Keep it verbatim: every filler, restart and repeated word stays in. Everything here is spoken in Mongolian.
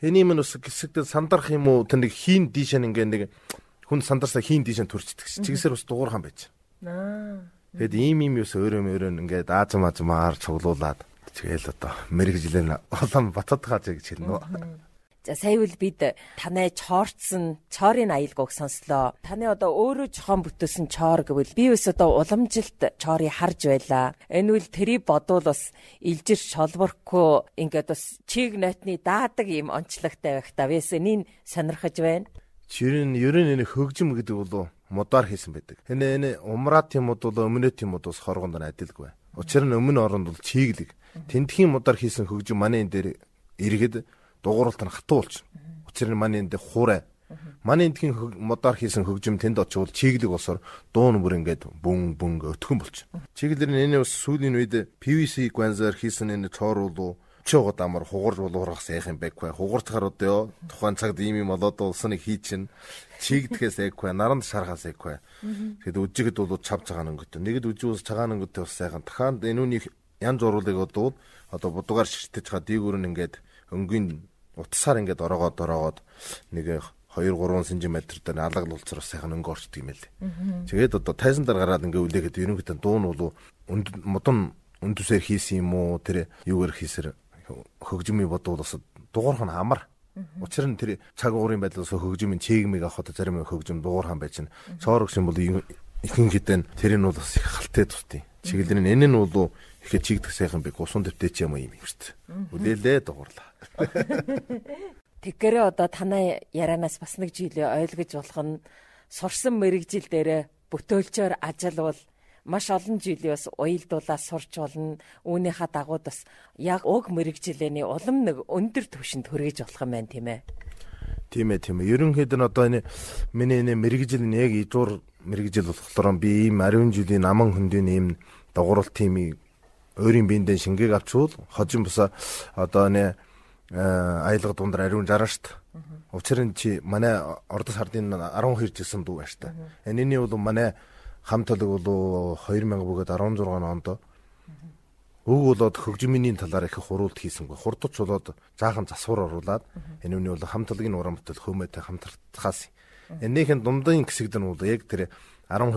Хэний мөн ус хэсэгдээ сандарах юм уу тэр нэг хийн дийш ингээ нэг хүн сандарсаа хийн дийш төрчдөг. Чигсэр бас дуурхан байж. Аа. Тэгэд ийм ийм юус өөрөө мөрөө ингээд аазам аазмаар цуглуулад тэгэл одоо мэрэгжлэн олон батад хааж гэж хэлнэ. За сая үл бид танай чоорцсон чорын аялгыг сонслоо. Таны одоо өөрөө жохон бүтээсэн чоор гэвэл би бас одоо уламжилт чорыг харж байлаа. Энэ үл тэрийг бодвол бас илжир шолборхгүй ингээд бас чиг нотны даадаг юм онцлогтой байх та. Вэс энэ сонирхож байна. Чирэн ерөн энэ хөгжим гэдэг бол модаар хийсэн байдаг. Энэ энэ умраа тимуд бол өмнө тимуд бас хоргонд адилгүй. Учир нь өмнө оронд бол чиглэг. Тентхийн модаар хийсэн хөгжим манай энэ дээр иргэд дугуйлт нь хатуулж. Учир нь манай энэ хураа. Манай эндхийн модаар хийсэн хөгжим тэнд очивол чиглэг болсоор дуун бүр ингээд бүн бүн өтгөн болчих. Чиглэлэр нь энэ бас сүүлийн үед пи ви си гванзаар хийсэн энэ цоор бол чөөгд амар хугарж болоорох сайхан байхгүй. Хугарцахаар одоо тухайн цагт ийм юм болоод улсны хий чин чигдэхээс айхгүй наранд шархаас айхгүй. Тэгэд үжигд бол чавж байгаа нэг. Нэгд үжиус цагаан өнгөтэй бас сайхан. Дахиад энэ үнийг янз уруулыг одоо одоо будугаар ширтэж байгаа дээгүүр нь ингээд өнгийн утсаар ингээд ороогоод ороогоод нэг хоёр гурван сантиметр дээр алгалуулцаар сайхан өнгө орчдөг юм л. Тэгээд одоо тайзан дээр гараад ингээд үлээхэд ерөнхийдөө дуун бол модон өндүсээр хийсэн юм уу тэр юугаар хийсэр хөгжмийн бодвол бас дугуурх нь амар. Учир нь тэр цаг уурын байдлаас хөгжмийн чигмиг авахд зарим хөгжим дугуурхан байж чинь цоор гсэн бол ихэнхдээ тэр нь бол бас их халттай тусдیں۔ Чиглэл нь энэ нь бол их чигдэх сайхан бик усан дэвтэй ч юм уу юм шүү дээ. Үлээлээ дугуурлаа. Тэгэхээр одоо танай ярианаас бас нэг жилээ ойлгож болох нь сурсан мэрэгжил дээр бүтөөлчөөр ажиллавал маш олон жилийн бас уялдуулаад сурч болно. Үүнийхээ дагуу бас яг уг мэрэгжилээний улам нэг өндөр түвшинд хүргэж болох юм байна тийм ээ. Тийм ээ тийм ээ. Ерөнхийдөө нь одоо энэ миний энэ мэрэгжил нь яг ижуур мэрэгжил болохоор би ийм ариун жилийн наман хөндийн ийм дугуйлт тимийг өөрийн биендээ шингээг авчвал хожим бусаа одоо нэ аялга дундар ариун жараа штт. Учир нь чи манай ордос хардын арван хоёр жилсэн дүү байж та. Энэний бол манай хамтлаг бол хоёр мянга бүгэд арван зургаан онд өг болоод хөгжмийн талаар их хуралд хийсэнгүй. Хурдч болоод жаахан засвар оруулаад энэ үний бол хамтлагийн уран бүтээл хөөмөтэй хамтартахаас. Энийхэн дундын хэсэгд нь бол яг тэр арван